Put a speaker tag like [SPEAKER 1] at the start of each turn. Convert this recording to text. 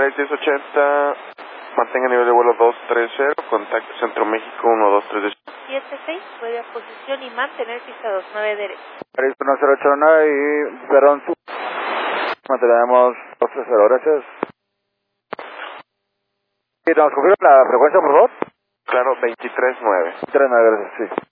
[SPEAKER 1] 6680, mantenga nivel de vuelo 230, contacto Centro México 123.
[SPEAKER 2] 76, vuelve a posición y mantener pista 29 derecho.
[SPEAKER 3] París 1089 y Perón Sur. Mantenemos 230, gracias. ¿Y nos confirma la frecuencia, por favor?
[SPEAKER 1] Claro, 239.
[SPEAKER 3] 39, gracias, sí.